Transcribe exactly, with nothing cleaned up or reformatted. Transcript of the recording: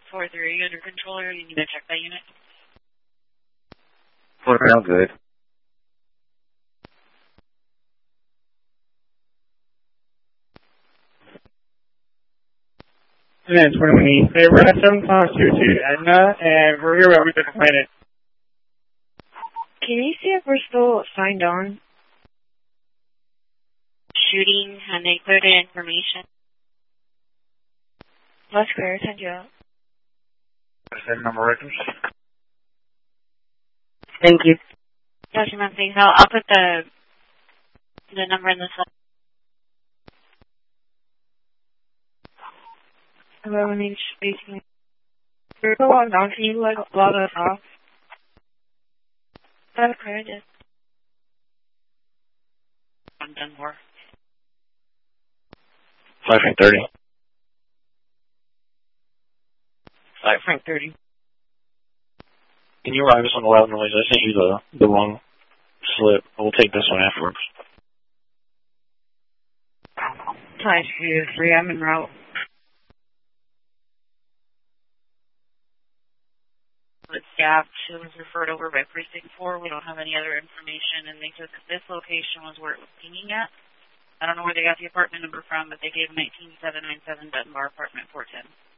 four three under control, or you need to check that unit? For now, good. And twenty-one favor at seven five two two Edna, and we're here with the complainant. Can you see if we're still signed on? Shooting, and they cleared the information. That's clear, send you out. Is that number records? Thank you. Document things. I'll, I'll put the the number in the slide. eleven inch spacing. You're still logged on. Can you log, log us off? That's clear, just. I'm done for. Five Frank thirty. Five Frank thirty. Can you arrive us on the loud noise? I sent you the the wrong slip. We'll take this one afterwards. Hi, two three. I'm en route. The staff, she was referred over by precinct four. We don't have any other information, and they took this location was where it was pinging at. I don't know where they got the apartment number from, but they gave nineteen seven nine seven Dunbar apartment four ten.